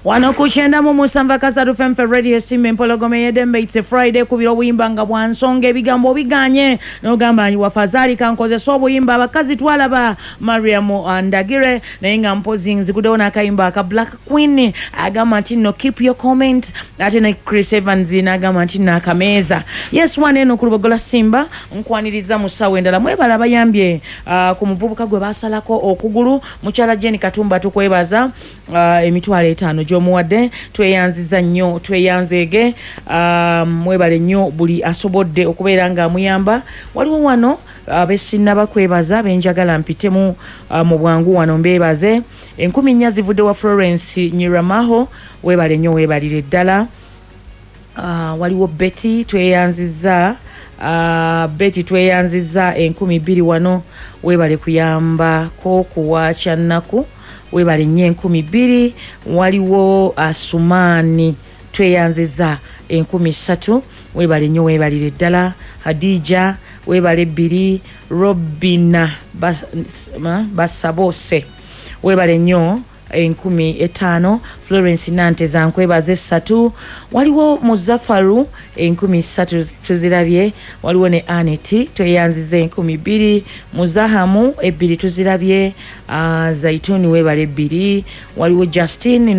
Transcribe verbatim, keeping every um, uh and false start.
wano kuchenda mu musamba kasatu F M Radio Simbe Mpologome yedembe. It's a Friday kubira obuyimba nga bwansonga ebigambo biganye n'ogamba wafazali kankozesa obuyimba abakazi twalaba Mariam Andagire naye nga mpozi nzikudewo n'akayimba aka Black Queen agamba nti no keep your comment ate ne Chris Evans n'agamba nti n'akameza. Yes one eno kulubogola Simba nkwaniriza musawe endala mwebala abayambye uh, ku muvubuka gwe basalako okugulu mukyala Jeni Katumba tukwebaza uh, emitwalo etaano gy'omuwadde tweyanziza nnyo tweyanzeege um, mwebale nnyo buli asobodde okubeera nga muyamba. Waliwo wano abesinna uh, bakwebaza benjagala mpitemu uh, mu bwangu wano mbebaze enkumi nnya zivudde wa Florence Nyiramaho webale nnyo webalire ddala. Uh, waliwo Betty tweyanziza uh, Betty tweyanziza enkumi bbiri wano webale kuyamba ko kuwacha nnaku webale nnyo enkumi bbiri. Waliwo Asumani tweyanziza enkumi ssatu webale nnyo webalire ddala. Hadija webale bbiri. Robina bas, Basabose webale nnyo enkumi etaano. Florence Nante zankwebaze ssatu. Waliwo Muzafaru enkumi ssatu tuzirabye. Waliwo ne Aneti tweyanziza enkumi bbiri. Muzahamu ebbiri tuzirabye. uh, Zaituni webale bbiri. Waliwo Justin